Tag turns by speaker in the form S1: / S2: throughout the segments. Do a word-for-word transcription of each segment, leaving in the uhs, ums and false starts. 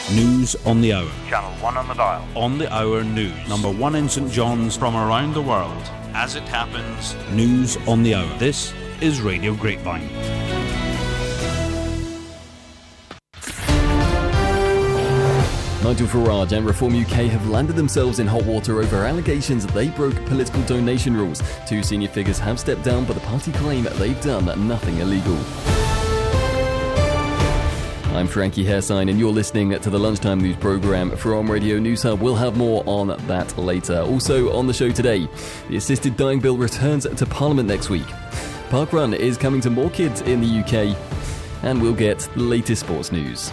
S1: News on the hour.
S2: Channel one on the dial.
S1: On the hour news. Number one in St John's.
S3: From around the world, as it happens.
S1: News on the hour. This is Radio Grapevine.
S4: Nigel Farage and Reform U K have landed themselves in hot water over allegations that they broke political donation rules. Two senior figures have stepped down, but the party claim they've done nothing illegal. I'm Frankie Hairsign, and you're listening to the Lunchtime News programme from Radio News Hub. We'll have more on that later. Also on the show today, the assisted dying bill returns to Parliament next week. Parkrun is coming to more kids in the U K, and we'll get the latest sports news.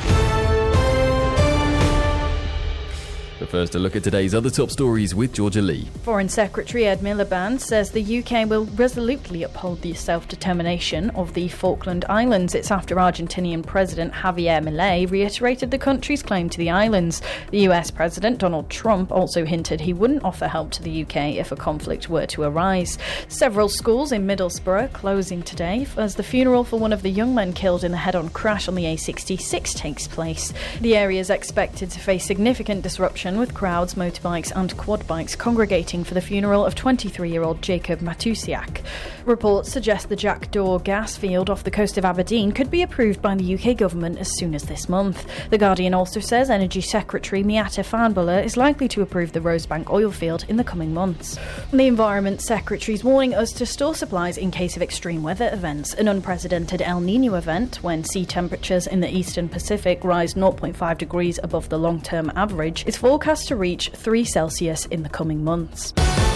S4: But first, a look at today's other top stories with Georgia Lee.
S5: Foreign Secretary Ed Miliband says the U K will resolutely uphold the self-determination of the Falkland Islands. It's after Argentinian President Javier Milei reiterated the country's claim to the islands. The U S President Donald Trump also hinted he wouldn't offer help to the U K if a conflict were to arise. Several schools in Middlesbrough closing today as the funeral for one of the young men killed in the head-on crash on the A sixty-six takes place. The area is expected to face significant disruption, with crowds, motorbikes and quad bikes congregating for the funeral of twenty-three-year-old Jacob Matusiak. Reports suggest the Jackdaw gas field off the coast of Aberdeen could be approved by the U K government as soon as this month. The Guardian also says Energy Secretary Miatta Fahnbulleh is likely to approve the Rosebank oil field in the coming months. The Environment Secretary is warning us to store supplies in case of extreme weather events. An unprecedented El Niño event, when sea temperatures in the eastern Pacific rise zero point five degrees above the long-term average, is forecast to reach three Celsius in the coming months.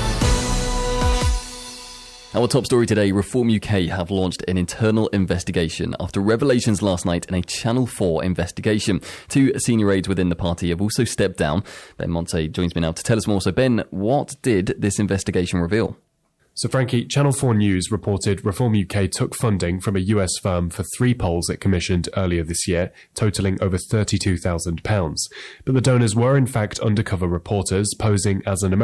S4: Our top story today, Reform U K have launched an internal investigation after revelations last night in a Channel four investigation. Two senior aides within the party have also stepped down. Ben Monte joins me now to tell us more. So Ben, what did this investigation reveal?
S6: So Frankie, Channel four News reported Reform U K took funding from a U S firm for three polls it commissioned earlier this year, totalling over thirty-two thousand pounds. But the donors were in fact undercover reporters posing as an American